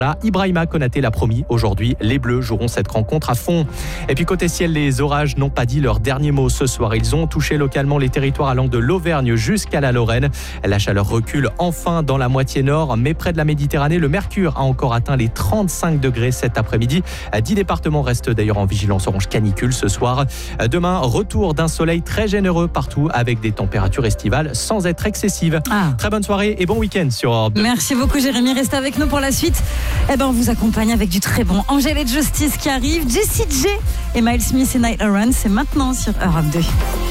Là, Ibrahima Konaté l'a promis, aujourd'hui, les Bleus joueront cette rencontre à fond. Et puis côté ciel, les orages n'ont pas dit leur dernier mot ce soir. Ils ont touché localement les territoires allant de l'Auvergne jusqu'à la Lorraine. La chaleur recule enfin dans la moitié nord, mais près de la Méditerranée, le mercure a encore atteint les 35 degrés cet après-midi. 10 départements restent d'ailleurs en vigilance orange canicule ce soir. Demain, retour d'un soleil très généreux partout avec des températures estivales sans être excessives. Très bonne soirée et bon week-end sur Europe 2. Merci beaucoup Jérémy, restez avec nous pour la suite. On vous accompagne avec du très bon Angèle et Justice qui arrive, Jessie J et Miles Smith et Night Run, c'est maintenant sur Europe 2.